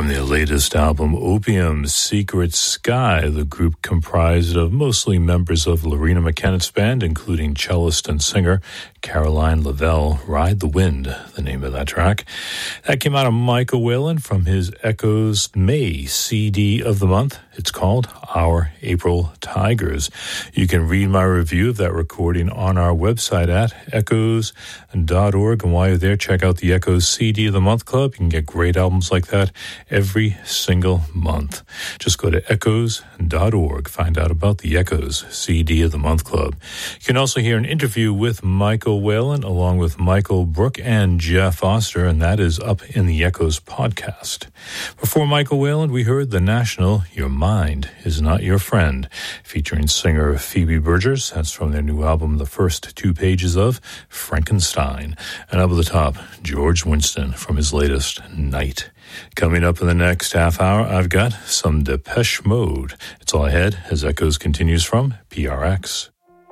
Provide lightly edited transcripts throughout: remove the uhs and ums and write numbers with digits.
From their latest album, Opium Secret Sky, the group comprised of mostly members of Lorena McKennett's band, including cellist and singer Caroline Lavelle. Ride the Wind, the name of that track. That came out of Michael Whalen from his Echoes May CD of the month. It's called Our April Tigers. You can read my review of that recording on our website at echoes.org. And while you're there, check out the Echoes CD of the Month Club. You can get great albums like that every single month. Just go to echoes.org. Find out about the Echoes CD of the Month Club. You can also hear an interview with Michael Whalen along with Michael Brook and Jeff Foster, and that is up in the Echoes podcast. Before Michael Whalen, we heard the national Your Mind Is Not Your Friend, featuring singer Phoebe Bridgers. That's from their new album, The First Two Pages of Frankenstein. And up at the top, George Winston from his latest Night. Coming up in the next half hour, I've got some Depeche Mode. It's all ahead as Echoes continues from PRX.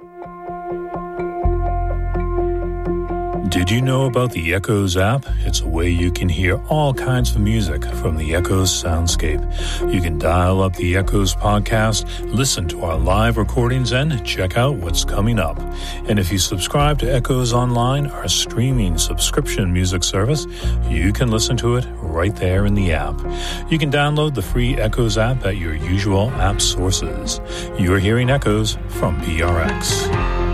Did you know about the Echoes app? It's a way you can hear all kinds of music from the Echoes soundscape. You can dial up the Echoes podcast, listen to our live recordings, and check out what's coming up. And if you subscribe to Echoes Online, our streaming subscription music service, you can listen to it right there in the app. You can download the free Echoes app at your usual app sources. You're hearing Echoes from PRX.